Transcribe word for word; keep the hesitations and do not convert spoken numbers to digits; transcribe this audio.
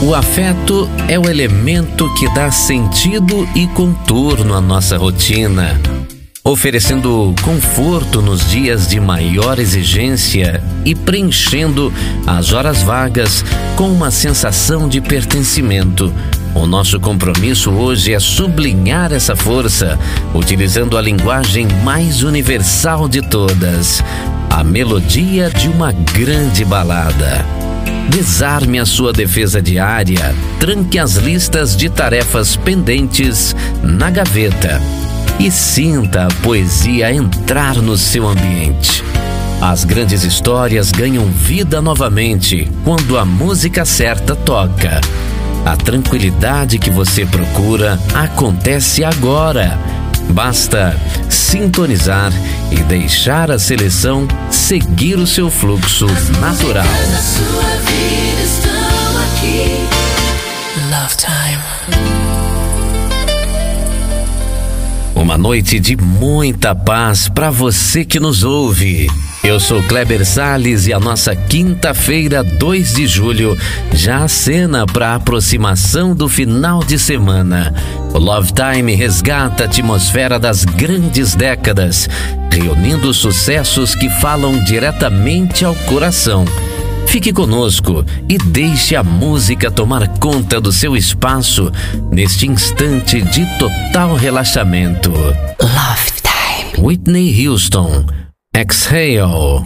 O afeto é o elemento que dá sentido e contorno à nossa rotina, oferecendo conforto nos dias de maior exigência e preenchendo as horas vagas com uma sensação de pertencimento. O nosso compromisso hoje é sublinhar essa força, utilizando a linguagem mais universal de todas, a melodia de uma grande balada. Desarme a sua defesa diária, tranque as listas de tarefas pendentes na gaveta e sinta a poesia entrar no seu ambiente. As grandes histórias ganham vida novamente quando a música certa toca. A tranquilidade que você procura acontece agora. Basta sintonizar e deixar a seleção seguir o seu fluxo natural. Love Time. Uma noite de muita paz para você que nos ouve. Eu sou Kleber Salles e a nossa quinta-feira, dois de julho, já acena para a aproximação do final de semana. O Love Time resgata a atmosfera das grandes décadas, reunindo sucessos que falam diretamente ao coração. Fique conosco e deixe a música tomar conta do seu espaço neste instante de total relaxamento. Love Time. Whitney Houston, Exhale.